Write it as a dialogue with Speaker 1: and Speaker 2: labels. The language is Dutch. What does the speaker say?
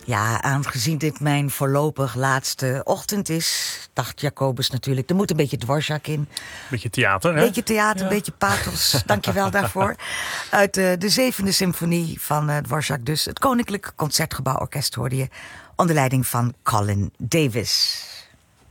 Speaker 1: Ja, aangezien dit mijn voorlopig laatste ochtend is, dacht Jacobus natuurlijk, er moet een beetje Dvorak in.
Speaker 2: Beetje theater, hè?
Speaker 1: Beetje theater, een beetje pathos. Dankjewel daarvoor. Uit de zevende symfonie van Dvorak dus. Het Koninklijk Concertgebouworkest hoorde je onder leiding van Colin Davis.